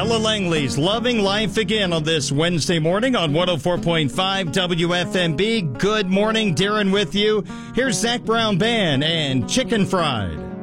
Ella Langley's Loving Life Again on this Wednesday morning on 104.5 WFMB. Good morning, Darren with you. Here's Zach Brown Band and Chicken Fried.